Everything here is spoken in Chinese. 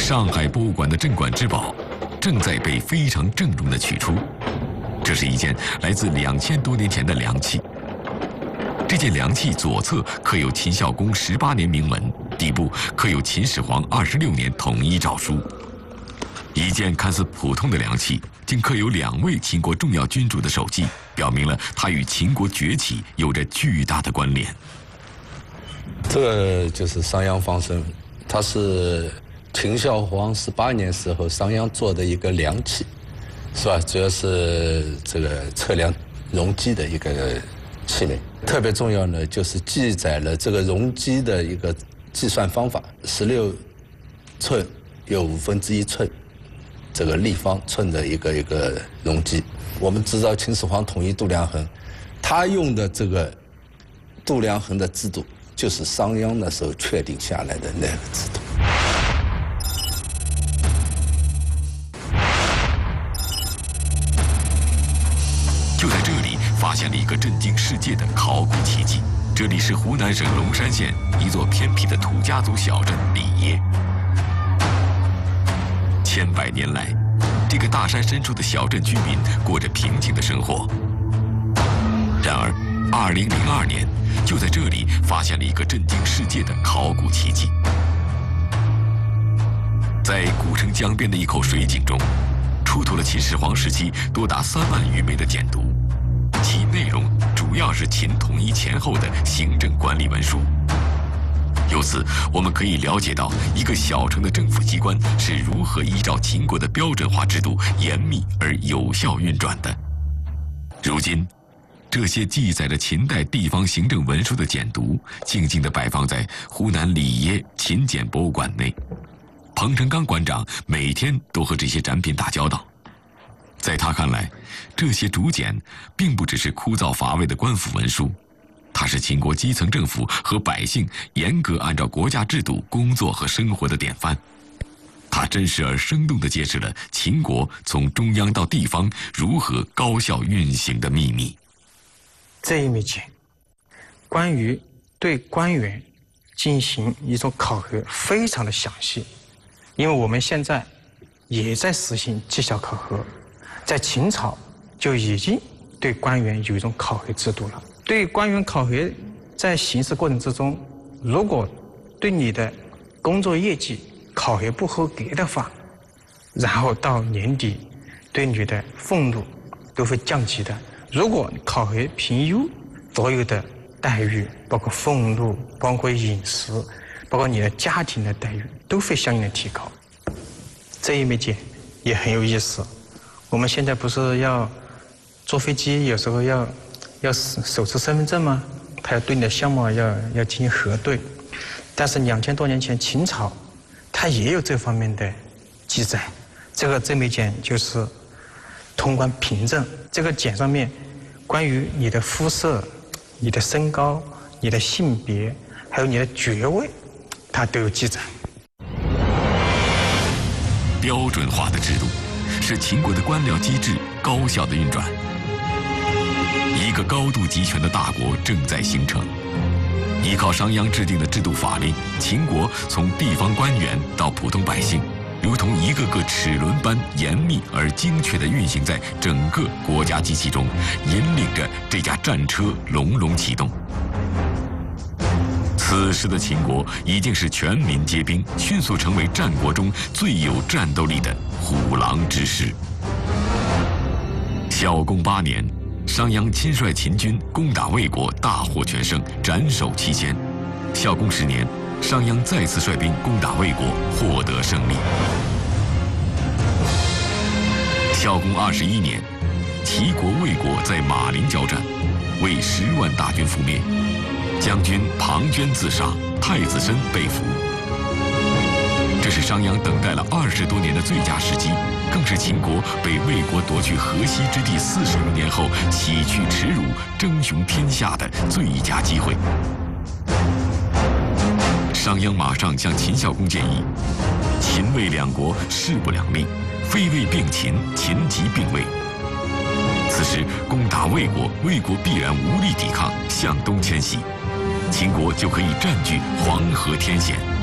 上海博物馆的镇馆之宝正在被非常郑重地取出。这是一件来自2000多年前的梁器。这件梁器左侧刻有秦孝公18年铭文，底部刻有秦始皇26年统一诏书。一件看似普通的梁器，竟刻有2位秦国重要君主的手迹，表明了它与秦国崛起有着巨大的关联。 这个就是商鞅方声，它是秦孝皇18年时候商鞅做的一个梁器，是吧？主要是这个测量容积的一个器皿。特别重要呢，就是记载了这个容积的一个计算方法，16寸有1/5寸，这个立方寸的一个容积。我们知道秦始皇统一度量衡，他用的这个度量衡的制度，就是商鞅那时候确定下来的那个制度。 就在这里发现了一个震惊世界的考古奇迹。这里是湖南省龙山县一座偏僻的土家族小镇里耶。千百年来，这个大山深处的小镇居民过着平静的生活。然而，2002年，就在这里发现了一个震惊世界的考古奇迹。在古城江边的一口水井中，出土了秦始皇时期多达3万余枚的简牍，其内容主要是秦统一前后的行政管理文书。由此，我们可以了解到一个小城的政府机关是如何依照秦国的标准化制度严密而有效运转的。如今，这些记载着秦代地方行政文书的简牍，静静地摆放在湖南里耶秦简博物馆内。彭成刚馆长每天都和这些展品打交道，在他看来，这些竹简并不只是枯燥乏味的官府文书，它是秦国基层政府和百姓严格按照国家制度工作和生活的典范。它真实而生动地揭示了秦国从中央到地方如何高效运行的秘密。 这一枚简，关于对官员进行一种考核，非常的详细。因为我们现在也在实行绩效考核，在秦朝就已经对官员有一种考核制度了。对官员考核，在行事过程之中，如果对你的工作业绩考核不合格的话，然后到年底对你的俸禄都会降级的。如果考核评优，所有的待遇，包括俸禄，包括饮食，包括你的家庭的待遇，都会相应的提高。这一枚简也很有意思。我们现在不是要坐飞机，有时候要手持身份证吗？他要对你的相貌要进行核对。但是2000多年前秦朝，它也有这方面的记载。这枚简就是通关凭证。这个简上面关于你的肤色、你的身高、你的性别，还有你的爵位，它都有记载。 标准化的制度使秦国的官僚机制高效的运转。一个高度集权的大国正在形成。依靠商鞅制定的制度法令，秦国从地方官员到普通百姓，如同一个个齿轮般严密而精确地运行在整个国家机器中，引领着这架战车隆隆启动。此时的秦国已经是全民皆兵，迅速成为战国中最有战斗力的虎狼之师。孝公8年，商鞅亲率秦军攻打魏国，大获全胜，斩首7000。孝公10年，商鞅再次率兵攻打魏国，获得胜利。孝公21年，齐国、魏国在马陵交战，魏10万大军覆灭，将军庞涓自杀，太子申被俘。这是商鞅等待了20多年的最佳时机，更是秦国被魏国夺去河西之地40余年后洗去耻辱、争雄天下的最佳机会。商鞅马上向秦孝公建议：秦魏两国势不两立，非魏并秦，秦即并魏。此时攻打魏国，魏国必然无力抵抗，向东迁徙，秦国就可以占据黄河天险。